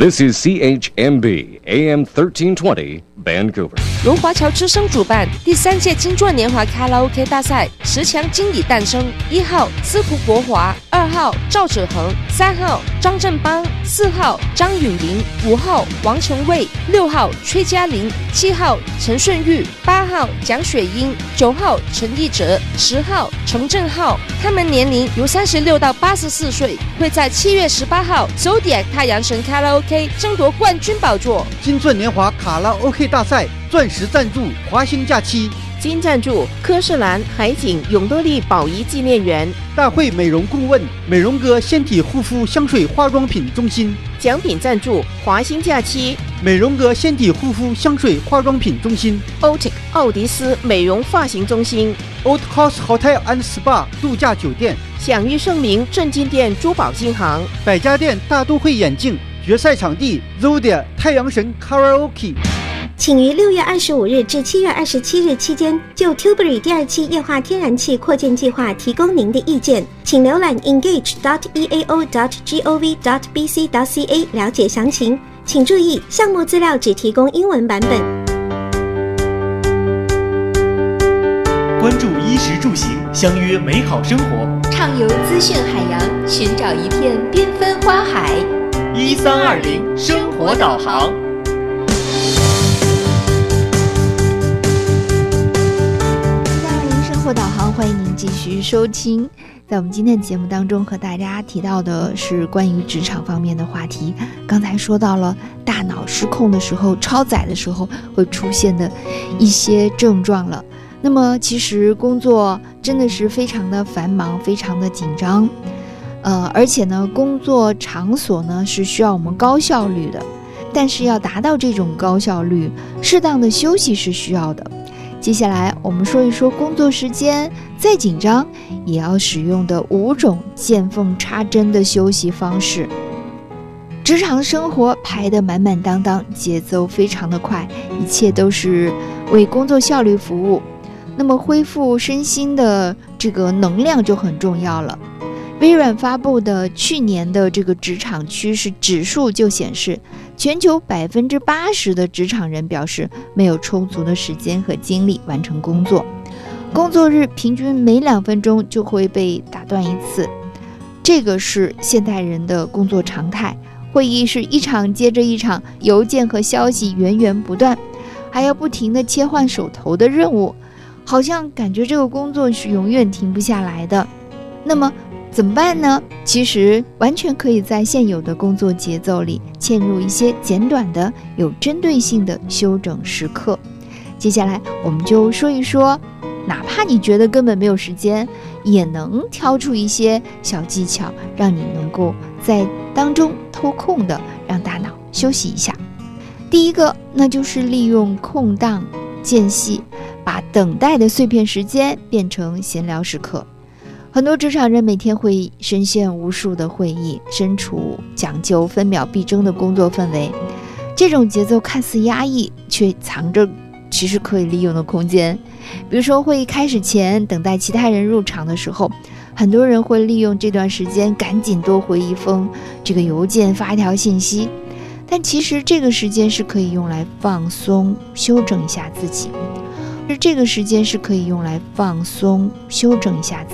This is CHMB AM 1320 Vancouver。 荣华侨之声主办第3届金钻年华卡拉 OK 大赛10强经理诞生，1号司徒国华，2号赵子恒，3号张振邦，4号张允麟，5号王成卫，6号崔嘉玲，7号陈顺玉，8号蒋雪英，9号陈义哲，10号程正浩。他们年龄由36到84岁，会在7月18号 Zodiac 太阳神卡拉 OK 争夺冠军宝座。 金钻年华卡拉 OK 大赛钻石赞助华兴假期， 金赞助科士兰海景永乐利宝仪纪念园， 大会美容顾问美容哥纤体护肤香水化妆品中心， 奖品赞助华兴假期美容哥纤体护肤香水化妆品中心， Otic 奥迪斯美容发型中心， Old Coast Hotel and Spa 度假酒店， 享誉盛名正金店珠宝金行， 百家店大都会眼镜，决赛场地 Zodiac 太阳神 Karaoke。 请于6月25日至7月27日期间就 Tilbury 第2期液化天然气扩建计划提供您的意见，请浏览 engage.eao.gov.bc.ca 了解详情。请注意，项目资料只提供英文版本。 关注衣食住行，相约美好生活， 畅游资讯海洋，寻找一片缤纷花海。 1320生活导航。 生活导航，欢迎您继续收听。在我们今天的节目当中，和大家提到的是关于职场方面的话题。刚才说到了大脑失控的时候、超载的时候会出现的一些症状了。那么其实工作真的是非常的繁忙，非常的紧张，而且呢，工作场所呢是需要我们高效率的，但是要达到这种高效率，适当的休息是需要的。接下来我们说一说工作时间再紧张也要使用的5种见缝插针的休息方式。职场生活排得满满当当，节奏非常的快，一切都是为工作效率服务。那么恢复身心的这个能量就很重要了。微软发布的去年的这个职场趋势指数就显示，全球80%的职场人表示没有充足的时间和精力完成工作，工作日平均每2分钟就会被打断一次，这个是现代人的工作常态。会议是一场接着一场，邮件和消息源源不断，还要不停地切换手头的任务，好像感觉这个工作是永远停不下来的。那么怎么办呢？其实完全可以在现有的工作节奏里嵌入一些简短的有针对性的休整时刻。接下来我们就说一说，哪怕你觉得根本没有时间，也能挑出一些小技巧，让你能够在当中偷空的让大脑休息一下。第一个，那就是利用空档间隙，把等待的碎片时间变成闲聊时刻。很多职场人每天会深陷无数的会议，身处讲究分秒必争的工作氛围，这种节奏看似压抑，却藏着其实可以利用的空间。比如说会议开始前，等待其他人入场的时候，很多人会利用这段时间赶紧多回一封这个邮件，发一条信息，但其实这个时间是可以用来放松休整一下自己。